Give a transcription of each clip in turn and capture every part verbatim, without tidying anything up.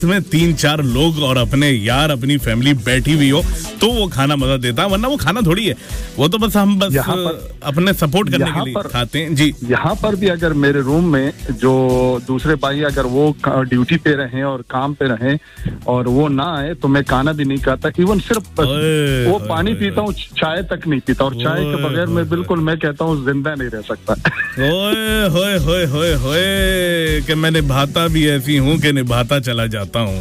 में तीन चार लोग और अपने यार अपनी फैमिली बैठी हुई हो तो वो खाना मजा देता है, वरना वो खाना थोड़ी है, वो तो बस हम बस अपने सपोर्ट करने के लिए खाते हैं जी। यहाँ पर भी अगर मेरे रूम में जो दूसरे भाई अगर वो ड्यूटी पे रहे और काम पे रहे और वो ना आए तो मैं खाना भी नहीं खाता, इवन सिर्फ वो पानी पीता हूँ, चाय तक नहीं पीता, और चाय के बगैर मैं बिल्कुल मैं कहता हूँ जिंदा नहीं रह सकता। ओए होए होए होए होए कि मैं निभाता भी ऐसी हूँ कि निभाता चला जाता हूँ।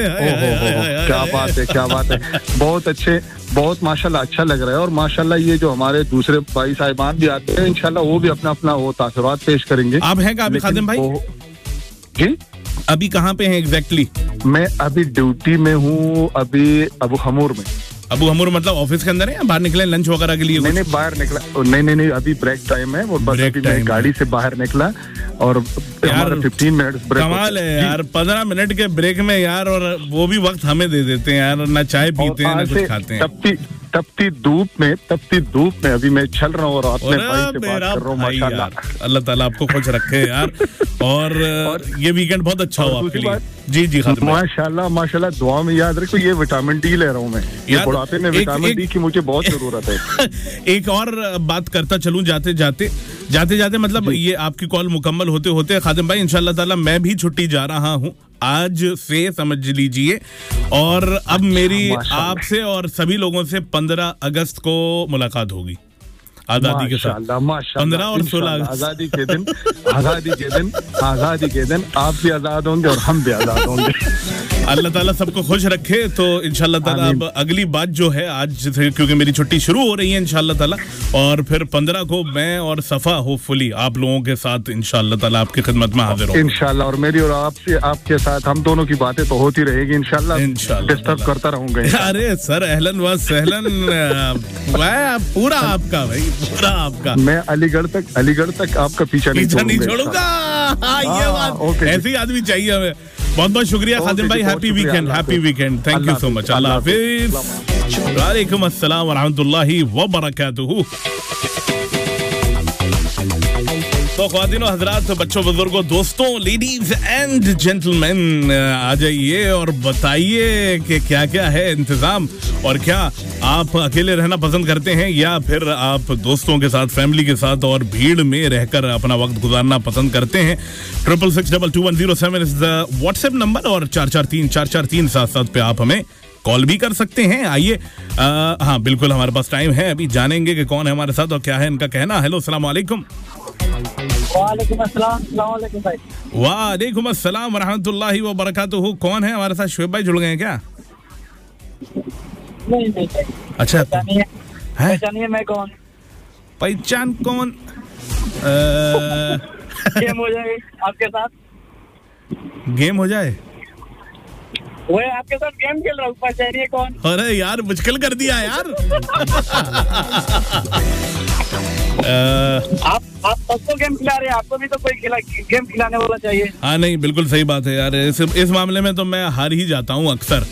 क्या बात है, क्या बात है, बहुत अच्छे, बहुत माशाल्लाह अच्छा लग रहा है। और माशाल्लाह ये जो हमारे दूसरे भाई साहिबान भी आते हैं इंशाल्लाह वो भी अपना अपना वो तासुरात पेश करेंगे। आप हैं कहाँ खादिम भाई? जी अभी कहाँ पे हैं एग्जैक्टली? मैं अभी ड्यूटी में हूँ, अभी अबू हमूर में। अबू हमूर मतलब ऑफिस के अंदर है या बाहर निकले लंच वगैरह के लिए? नहीं नहीं बाहर निकला, नहीं नहीं नहीं अभी ब्रेक टाइम है, और बस अभी मैं गाड़ी से बाहर निकला और यार फिफ्टीन मिनट ब्रेक। कमाल है यार, पंद्रह मिनट के ब्रेक में यार, और वो भी वक्त हमें दे देते हैं यार, ना चाय पीते हैं ना कुछ खाते हैं। तपती तपती धूप में तपती धूप में अभी मैं चल रहा हूँ और अपने भाई से बात कर रहा हूँ। माशाल्लाह अल्लाह ताला आपको खुश रखे यार, और, और ये वीकेंड बहुत अच्छा हुआ आपके लिए। जी जी माशाल्लाह माशाल्लाह, दुआ में याद रखो ये विटामिन डी ले रहा हूँ मैं, ये बुढ़ापे में विटामिन डी की मुझे बहुत जरूरत है। एक और बात करता चलूं जाते जाते जाते जाते मतलब ये आपकी कॉल मुकम्मल होते होते खादिम भाई इंशाल्लाह ताला मैं भी छुट्टी जा रहा हूँ आज से, समझ लीजिए। और अब मेरी आपसे और सभी लोगों से पंद्रह अगस्त को मुलाकात होगी आजादी के साथ। पंद्रह और सोलह आजादी के दिन, आजादी के दिन आजादी के दिन आप भी आजाद होंगे और हम भी आजाद होंगे। अल्लाह ताला सबको खुश रखे। तो इंशाल्लाह ताला अब अगली बात जो है आज से, क्योंकि मेरी छुट्टी शुरू हो रही है इंशाल्लाह ताला, और फिर पंद्रह को मैं और सफा होपफुली आप लोगों के साथ इंशाल्लाह ताला आपकी खिदमत में हाजिर होंगे इंशाल्लाह। और मेरी और आपसे आपके साथ हम दोनों की बातें तो होती रहेगी इंशाल्लाह, इंशाल्लाह डिस्टर्ब करता रहूंगा। अरे सर अहलन व सहलन, पूरा आपका भाई, पूरा आपका। मैं अलीगढ़ तक अलीगढ़ तक आपका पीछा नहीं छोड़ूंगा। ये बात ऐसे ही आदमी चाहिए हमें। बहुत बहुत शुक्रिया खादिम भाई, happy weekend, happy weekend, thank you so much, अल्लाह हाफिज, वालेकुम अस्सलाम व रहमतुल्लाहि व बरकातुहू। तो ख्वातीन और हजरात, बच्चों बुजुर्गों दोस्तों, लेडीज एंड जेंटलमैन, आ जाइए और बताइए कि क्या क्या है इंतजाम, और क्या आप अकेले रहना पसंद करते हैं या फिर आप दोस्तों के साथ, फैमिली के साथ और भीड़ में रहकर अपना वक्त गुजारना पसंद करते हैं। Triple six double two one zero seven is the WhatsApp number, और चार चार तीन चार चार तीन सात सात पे आप हमें कॉल भी कर सकते हैं। आइए, हाँ बिल्कुल हमारे पास टाइम है, अभी जानेंगे कि कौन है हमारे साथ और क्या है इनका कहना। हेलो अस्सलाम वालेकुम। वालेकुम अस्सलाम, अस्सलाम वालेकुम भाई। वालेकुम अस्सलाम व रहमतुल्लाहि व बरकातुहू। कौन है हमारे साथ? शुएब भाई जुड़ गए हैं क्या? नहीं नहीं। अच्छा पहचानिए मैं कौन? पहचान कौन? गेम हो जाए आपके साथ? गेम हो जाए? वो आपके साथ गेम खेल रहा हूँ, पहचानिए कौन? अरे यार मुश्किल कर दिया यार। आप आप सबको गेम खिला रहे हैं, आपको भी तो कोई खिला गेम खिलाने वाला चाहिए। हाँ नहीं बिल्कुल सही बात है यार, इस, इस मामले में तो मैं हार ही जाता हूँ अक्सर।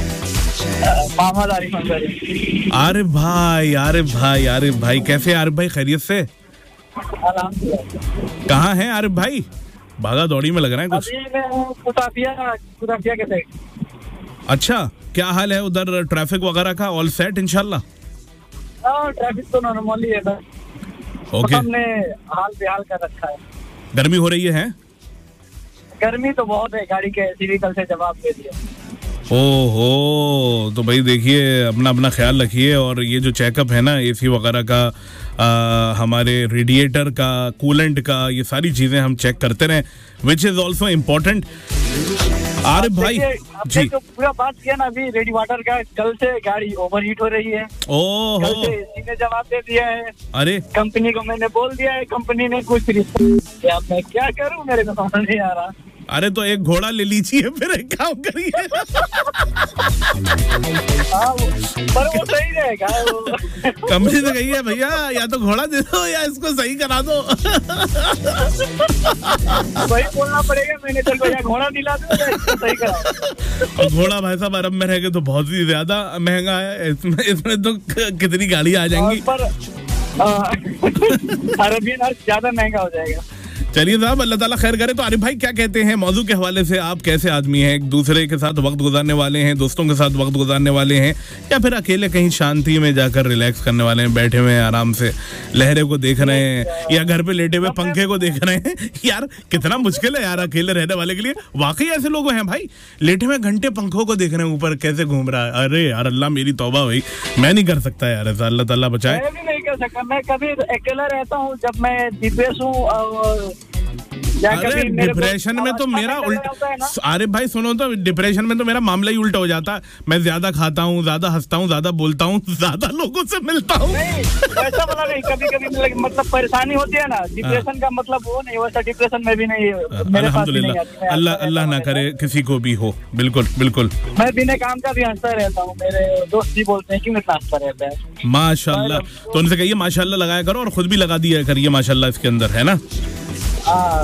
अरे भाई अरे भाई अरे भाई कैसे आरिफ भाई, खैरियत से? कहाँ हैं आरिफ भाई? भागा दौड़ी में लग रहा है कुछ। कुताफिया, कुताफिया के साइड। अच्छा, क्या हाल है उधर ट्रैफिक वगैरह का? ऑल सेट इंशाल्लाह? ट्रैफिक तो नॉर्मली है, ओके। हमने हाल बेहाल कर रखा है। गर्मी हो रही है? गर्मी तो बहुत है, गाड़ी के एसी व्हीकल से जवाब दे दिया। ओहो, तो भाई देखिए अपना अपना ख्याल रखिए, और ये जो चेकअप है ना एसी वगैरह का, आ, हमारे रेडिएटर का, कूलेंट का, ये सारी चीजें हम चेक करते रहें, which is also important. Arif भाई जी, जो पूरा बात किया ना अभी रेडी वाटर का, कल से गाड़ी ओवर हीट हो रही है। ओह, कल से एसी ने जवाब दे दिया है। अरे कंपनी को मैंने बोल दिया है, कंपनी ने कुछ रिस्पॉन्स, मैं क्या करूं, मेरे को समझ नहीं आ रहा। अरे तो एक घोड़ा ले लीजिए, फिर एक काम करिए। हाँ, पर वो सही रहेगा। कंपनी से कहिए भैया या तो घोड़ा दे दो या इसको सही करा दो। वही बोलना पड़ेगा, मैंने चल भैया घोड़ा दिला दो या इसको सही करा। और घोड़ा भाई साहब अरब में रह के तो बहुत ही ज्यादा महंगा है, इसमें इसमें तो कितनी गाड़ियाँ आ जाएंगी। पर अरबियन अर्थ ज्यादा महंगा हो जाएगा। चलिए साहब, अल्लाह ताला खैर करे। तो आरिफ भाई क्या कहते हैं मौजू के हवाले से, आप कैसे आदमी हैं? एक दूसरे के साथ वक्त गुजारने वाले हैं, दोस्तों के साथ वक्त गुजारने वाले हैं, या फिर अकेले कहीं शांति में जाकर रिलैक्स करने वाले हैं, बैठे हुए हैं आराम से लहरे को देख रहे हैं, या घर पे लेटे हुए पंखे को देख रहे हैं? यार कितना मुश्किल है यार अकेले रहने वाले के लिए। वाकई ऐसे लोग हैं भाई, लेटे हुए घंटे पंखों को देख रहे हैं ऊपर कैसे घूम रहा है। अरे यार अल्लाह मेरी तौबा भाई, मैं नहीं कर सकता यार ऐसा, अल्लाह ताला बचाए। मैं भी नहीं कर सकता, मैं कभी अकेला रहता हूँ जब मैं डिप्रेस हूँ। अरे डिप्रेशन में तो मेरा उल्टा, अरे भाई सुनो तो, डिप्रेशन में तो मेरा मामला ही उल्टा हो जाता है। मैं ज्यादा खाता हूँ, ज्यादा हंसता हूँ, ज्यादा बोलता हूँ, ज्यादा लोगों से मिलता हूँ। ऐसा बोला नहीं, कभी कभी मतलब परेशानी होती है ना, डिप्रेशन का मतलब वो नहीं, वैसा डिप्रेशन में भी नहीं। अल्हम्दुलिल्लाह, अल्लाह अल्लाह ना करे किसी को भी हो। बिल्कुल बिल्कुल, मैं बिना काम का भी हंसता रहता हूँ। मेरे दोस्त भी बोलते हैं कि मैं हंसता रहता है। माशाल्लाह, तो उनसे कहिए माशाल्लाह लगाया करो और खुद भी लगा दिया करिए माशाल्लाह इसके अंदर, है ना? हाँ,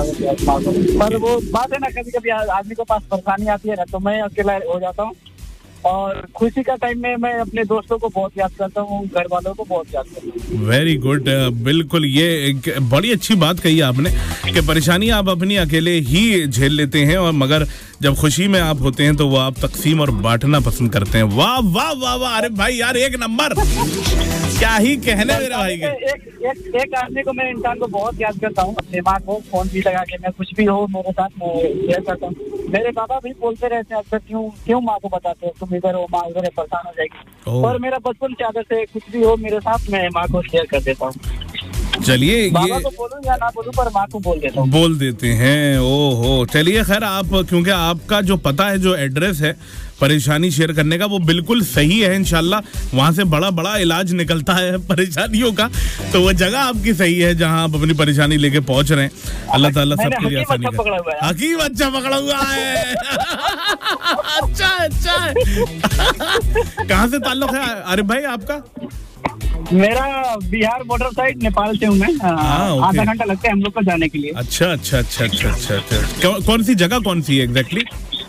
पर वो बात है ना, कभी कभी आदमी के पास परेशानी आती है ना, तो मैं अकेला हो जाता हूँ। और खुशी का टाइम में मैं अपने दोस्तों को बहुत याद करता हूँ, घर वालों को बहुत याद करता हूँ। वेरी गुड, बिल्कुल, ये एक बड़ी अच्छी बात कही आपने कि परेशानी आप अपनी अकेले ही झेल लेते हैं, और मगर जब खुशी में आप होते हैं तो वो आप तकसीम और बांटना पसंद करते हैं। वाह वाह वाह वाह, अरे भाई यार एक नंबर, क्या ही कहने मेरे भाई के। एक एक एक आदमी को, मैं इंसान को बहुत याद करता हूँ, अपने माँ को फोन भी लगा के, मैं कुछ भी हो मेरे साथ मैं शेयर करता हूँ। मेरे बाबा भी बोलते रहते हैं अक्सर, क्यों क्यों माँ को बताते हो तुम इधर हो, माँ उधर है, परेशान हो जाएगी। और मेरा बचपन से आदत है, कुछ भी हो मेरे साथ मैं माँ को शेयर कर देता हूँ। चलिए, बाबा को बोलूं या ना बोलूं, पर माँ को बोल देता हूँ। बोल देते हैं। ओहो, चलिए खैर, आप क्योंकि आपका जो पता है, जो एड्रेस है परेशानी शेयर करने का, वो बिल्कुल सही है। इंशाल्लाह वहां से बड़ा बड़ा इलाज निकलता है परेशानियों का, तो वो जगह आपकी सही है जहां आप अपनी परेशानी लेके पहुंच रहे हैं। अल्लाह ताला सबके लिए आसानी करे। हकीम अच्छा पकड़ा हुआ है। अच्छा अच्छा, कहाँ से ताल्लुक है आरिफ भाई आपका? मेरा बिहार बॉर्डर साइड, नेपाल से हूँ मैं। आधा घंटा लगता है हम लोग को जाने के लिए। अच्छा अच्छा अच्छा अच्छा अच्छा, कौन सी जगह, कौन सी है एग्जैक्टली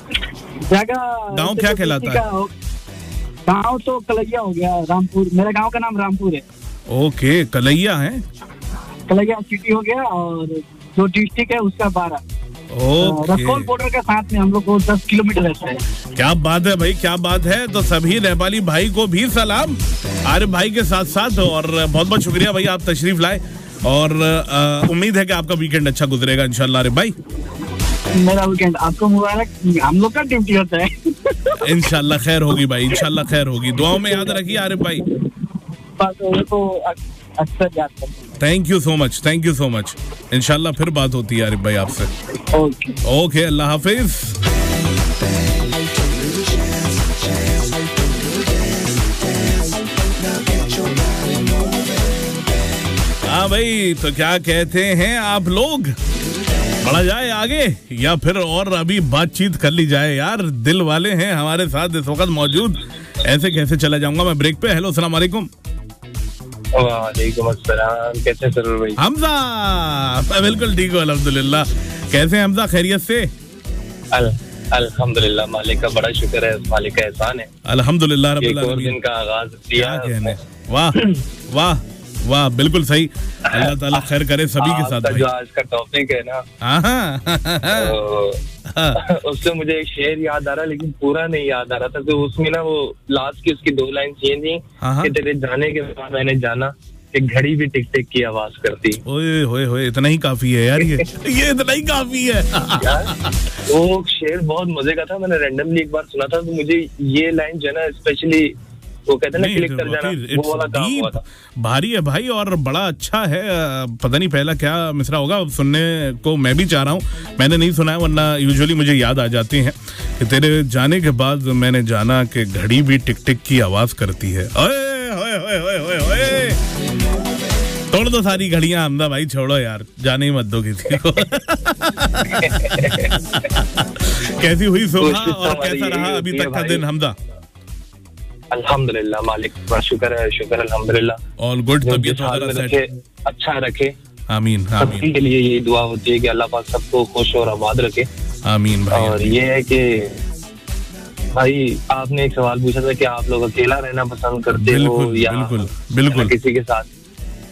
जगह? गांव क्या कहलाता है? गांव तो कलैया हो गया, रामपुर। मेरे गांव का नाम रामपुर है। ओके, कलैया है, कलैया सिटी हो गया, और जो डिस्ट्रिक्ट है उसका बारह। रसकोल बॉर्डर के साथ में हम लोग को दस किलोमीटर रहता है। क्या बात है भाई, क्या बात है। तो सभी नेपाली भाई को भी सलाम आरिफ भाई के साथ साथ, और बहुत बहुत शुक्रिया भाई आप तशरीफ लाए, और उम्मीद है कि आपका वीकेंड अच्छा गुजरेगा इंशाल्लाह आरिफ भाई। मेरा वीकेंड आपको मुबारक, हम लोग का ड्यूटी होता है। इंशाल्लाह खैर होगी भाई, इंशाल्लाह खैर होगी। दुआओं में याद रखिए आरिफ भाई। अक्सर याद करता हूं। Thank you so much, thank you so much. इंशाल्लाह फिर बात होती है आरिफ भाई आपसे। ओके ओके, अल्लाह हाफिज। हाँ भाई, तो क्या कहते हैं आप लोग, बढ़ा जाए आगे या फिर और अभी बातचीत कर ली जाए? यार दिल वाले हैं हमारे साथ इस वक्त मौजूद, ऐसे कैसे चला जाऊंगा मैं ब्रेक पे। हेलो, अस्सलाम वालेकुम। वालेकुम अस्सलाम, कैसे सरूर भाई? हमजा बिल्कुल ठीक हो अल्हम्दुलिल्लाह। कैसे हैं हमजा, खैरियत से? अल अल्हम्दुलिल्लाह, मालिक का बड़ा शुक्र है, मालिक का एहसान है अल्हम्दुलिल्लाह रब्बिल आलमीन। दिन का आगाज किया, कहने वाह वाह वाह, बिल्कुल सही। अल्लाह ताला खैर करे सभी के साथ भाई। जो आज का टॉपिक है ना, तो उससे मुझे एक शेर याद आ रहा, लेकिन पूरा नहीं याद आ रहा था। तो उसमें ना वो लास्ट की उसकी दो लाइन चेंज थी कि तेरे जाने के बाद मैंने जाना कि घड़ी भी टिक टिक की आवाज करती। ओए होए होए, इतना ही काफी है यार, ये ये इतना ही काफी है। वो शेर बहुत मजे का था, मैंने रैंडमली एक बार सुना था, तो मुझे ये लाइन जो है ना स्पेशली वो कहते हैं ना क्लिक कर जाना, वो वाला काम हुआ था। भारी है भाई और बड़ा अच्छा है। पता नहीं पहला क्या मिसरा होगा, सुनने को मैं भी चाह रहा हूँ, मैंने नहीं सुना है, वरना यूजुअली मुझे याद आ जाती हैं कि तेरे जाने के बाद मैंने जाना कि घड़ी भी टिक टिक की आवाज करती है। ओए होए होए होए होए होए, तोड़ दो सारी घड़ियां हमदा भाई, छोड़ो यार, जाने ही मत दो किसी को। कैसी हुई सुबह और कैसा रहा अभी तक का दिन हमदा? अल्हम्दुलिल्लाह, मालिक का शुक्र है, शुक्र अल्हम्दुलिल्लाह। ऑल गुड, तबीयत वगैरह रखे, अच्छा रखे। आमीन आमीन। सबके लिए यही दुआ होती है कि अल्लाह पाक सबको खुश और आबाद रखे। आमीन भाई। और ये है कि भाई आपने एक सवाल पूछा था कि आप लोग अकेला रहना पसंद करते हो या बिल्कुल बिल्कुल किसी के साथ।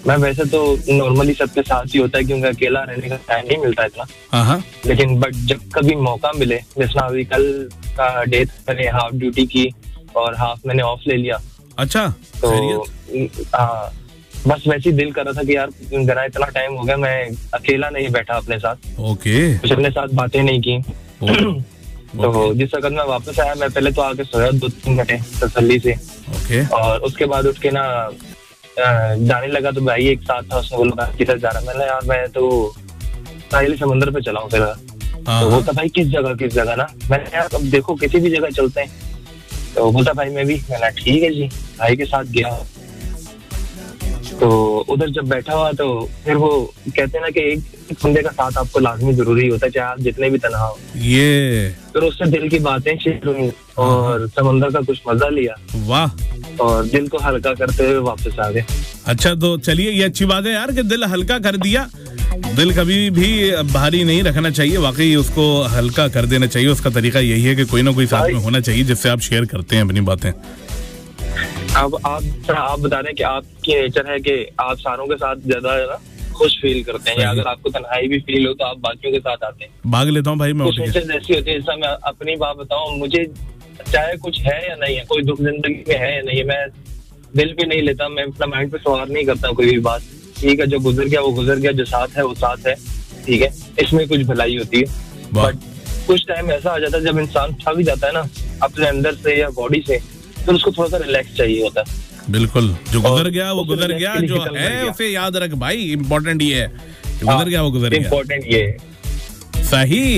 मैं वैसे तो नॉर्मली सबके साथ ही होता है क्योंकि अकेला रहने का टाइम नहीं मिलता इतना। हाँ, लेकिन बट जब कभी मौका मिले, जैसे अभी कल का डेट मैंने हाफ ड्यूटी की और हाफ मैंने ऑफ ले लिया। अच्छा, तो हाँ, बस वैसे ही दिल कर रहा था कि यार जरा इतना टाइम हो गया मैं अकेला नहीं बैठा अपने साथ। ओके। कुछ अपने साथ बातें नहीं की। तो जिस वक्त मैं वापस आया, मैं पहले तो आके सोया दो तीन घंटे तसल्ली से। ओके। और उसके बाद उठ के ना जाने लगा तो भाई एक साथ था, उसने बोला किधर जा रहा, मैंने यार मैं तो साहिल समंदर पे चला हूँ फिर। तो बोलता भाई किस जगह किस जगह ना, मैंने यार अब देखो किसी भी जगह चलते हैं। तो बोलता भाई मैं भी, मैंने ठीक है जी, भाई के साथ गया। तो उधर जब बैठा हुआ तो फिर वो कहते हैं ना कि एक बंदे का साथ आपको लाजमी जरूरी होता है, चाहे आप जितने भी तन्हा हो। ये फिर उससे दिल की बातें शेयर हुई और समंदर का कुछ मजा लिया। वाह। और दिल को हल्का करते हुए वापस आ गए। अच्छा, तो चलिए ये अच्छी बात है यार कि दिल हल्का कर दिया। दिल कभी भी भारी नहीं रखना चाहिए, वाकई उसको हल्का कर देना चाहिए। उसका तरीका यही है कि कोई ना कोई साथ में होना चाहिए जिससे आप शेयर करते हैं अपनी बातें। अब आप आप बता रहे हैं कि आपकी नेचर है कि आप सारों के साथ ज्यादा है ना खुश फील करते हैं, या अगर आपको तन्हाई भी फील हो तो आप बाकियों के साथ आते हैं। भाग लेता हूँ भाई मैं। कुछ नेचर ऐसी होती है, जैसा मैं अपनी बात बताऊं, मुझे चाहे कुछ है या नहीं है, कोई दुख जिंदगी में है या नहीं है, मैं दिल पे नहीं लेता, मैं अपना माइंड पे सवार नहीं करता कोई भी बात। ठीक है, जो गुजर गया वो गुजर गया, जो साथ है वो साथ है। ठीक है, इसमें कुछ भलाई होती है। बट कुछ टाइम ऐसा आ जाता है जब इंसान थक जाता है ना अपने अंदर से या बॉडी से, तो उसको थोड़ा सा रिलैक्स चाहिए होता है। बिल्कुल, जो गुजर गया वो गुजर गया, जो है उसे याद रख भाई। इम्पोर्टेंट ये है, जो गुजर गया वो गुजर गया। इम्पोर्टेंट ये है। सही।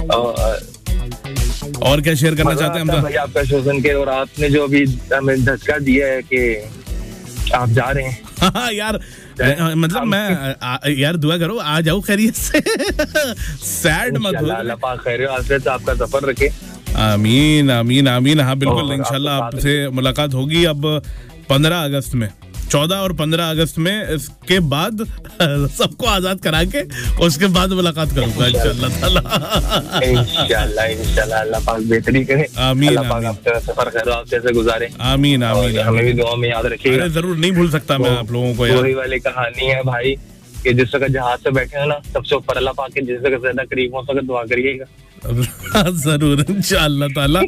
और क्या शेयर करना चाहते हैं हम? भाई आपका शो सुन के, और आपने जो अभी हमें धक्का दिया है कि आप जा रहे हैं। हाँ यार, मतलब मैं आ, यार दुआ करो आ जाओ खैरियत से। सैड मत हो। अल्लाह पाक खैर आफियत आपका सफर रखे। आमीन आमीन आमीन। हाँ बिल्कुल, इंशाल्लाह आपसे मुलाकात होगी अब पंद्रह अगस्त में। चौदह और पंद्रह अगस्त में, इसके बाद सबको आजाद करा के उसके बाद मुलाकात करूंगा इंशाल्लाह ताला। इंशाल्लाह इंशाल्लाह अल्लाह पाक बेहतरी करे। आमीन। अल्लाह पाक आपका सफर खैर आफियत से गुजारे। आमीन आमीन। हमें भी दुआ में याद रखिएगा। जरूर, नहीं भूल सकता मैं आप लोगों को यार। वही वाली कहानी है भाई कि जिस वक्त जहाज से बैठे हैं ना, सबसे ऊपर अल्लाह पाक के जिस वक्त ज्यादा करीब हो सके दुआ करिएगा। जरूर इंशाअल्लाह ताला।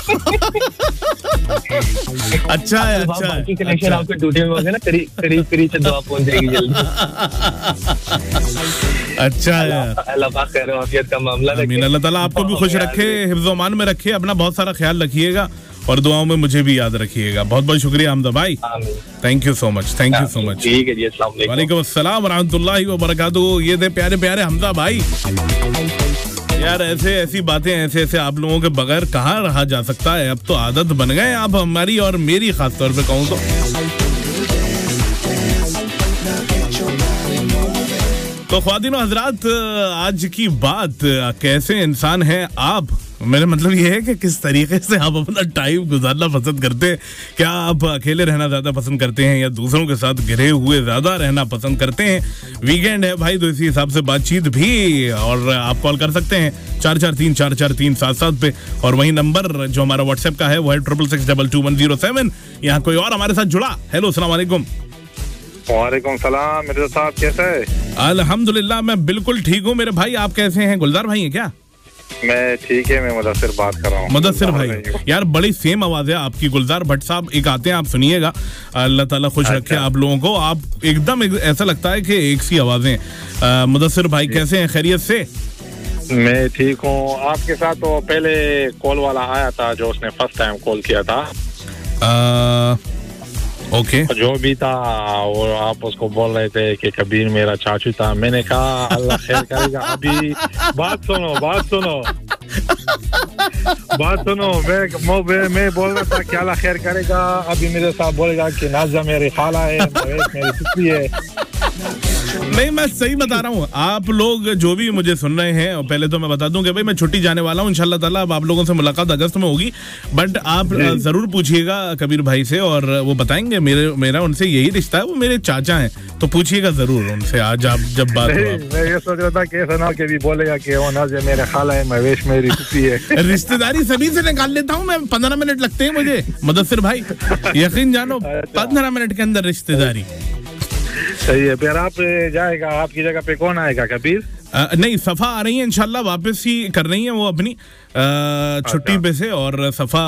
अच्छा है, अच्छा है। कनेक्शन आपके टूटे हुए होंगे ना, करीब करीब करीब से दुआ पहुंच जाएगी जल्दी। अच्छा है। अल्लाह पाक खैर आफियत का मामला रखे। आमीन। अल्लाह ताला आपको भी खुश रखे, हिफ्ज़ मान में रखे, अपना बहुत सारा ख्याल रखिएगा और दुआओं में मुझे भी याद रखिएगा। बहुत बहुत शुक्रिया हमदा भाई। Thank you so much, thank you so much. ठीक है जी, अस्सलाम वालेकुम। वालेकुम अस्सलाम व रहमतुल्लाहि व बरकातुहू। ये थे प्यारे प्यारे हमदा भाई। यार ऐसे ऐसी बातें, ऐसे ऐसे आप लोगों के बगैर कहाँ रहा जा सकता है। अब तो आदत बन गए आप हमारी और मेरी, खास तौर पे कहूँ तो। तो ख्वातीनो हजरात, आज की बात कैसे इंसान हैं आप, मेरा मतलब ये है कि किस तरीके से आप अपना टाइम गुजारना पसंद करते हैं। क्या आप अकेले रहना ज्यादा पसंद करते हैं या दूसरों के साथ घिरे हुए ज्यादा रहना पसंद करते हैं? वीकेंड है भाई, तो इसी हिसाब से बातचीत भी, और आप कॉल कर सकते हैं चार चार तीन चार चार तीन सात सात पे, और वही नंबर जो हमारा व्हाट्सएप का है वो है triple six double two one zero seven. यहाँ कोई और हमारे साथ जुड़ा। हेलो, अस्सलाम वालेकुम। वालेकुम सलाम। मिर्जा साहब कैसे है? अल्हम्दुलिल्लाह, मैं बिल्कुल ठीक हूँ मेरे भाई। आप कैसे हैं? गुलजार भाई हैं क्या? मैं ठीक है, मैं मुदस्सिर बात कर रहा हूँ। मुदस्सिर भाई, यार बड़ी सेम आवाज है आपकी। गुलजार भट्ट साहब एक आते हैं, आप सुनिएगा। अल्लाह ताला खुश रखे आप लोगों को। आप एकदम एक, ऐसा लगता है कि एक सी आवाजें। मुदस्सिर भाई कैसे हैं? खैरियत से? मैं ठीक हूँ। आपके साथ तो पहले कॉल वाला आया था जो उसने फर्स्ट टाइम कॉल किया था। आ, ओके okay. जो भी था वो आप उसको बोल रहे थे कि कबीर मेरा चाचू था। मैंने कहा अल्लाह खैर करेगा। अभी बात सुनो बात सुनो बात सुनो मैं मैं, मैं बोल रहा था कि अल्लाह खैर करेगा। अभी मेरे साथ बोलेगा कि नाज़ा मेरी खाला है, मेरी पुत्री है। नहीं, मैं सही बता रहा हूँ। आप लोग जो भी मुझे सुन रहे हैं, पहले तो मैं बता दूं कि भाई मैं छुट्टी जाने वाला हूँ इंशाल्लाह ताला। अब आप लोगों से मुलाकात अगस्त में होगी, बट आप जरूर पूछिएगा कबीर भाई से और वो बताएंगे। मेरे मेरा उनसे यही रिश्ता है, वो मेरे चाचा हैं, तो पूछिएगा जरूर उनसे आज आप जब बात हो। मैं ये सोच रहा था कि ऐसा ना कि भी बोलेगा कि वो नाज़ा मेरे खाला है, महेश मेरी पुत्री है। रिश्तेदारी सभी से निकाल लेता हूँ मैं। पंद्रह मिनट लगते हैं मुझे मुदस्सिर भाई, यकीन जानो, पंद्रह मिनट के अंदर रिश्तेदारी। सही है। फिर आप जाएगा, आपकी जगह पे कौन आएगा? कबीर? आ, नहीं, सफा आ रही है इंशाल्लाह, वापस ही कर रही है वो अपनी छुट्टी पे से, और सफा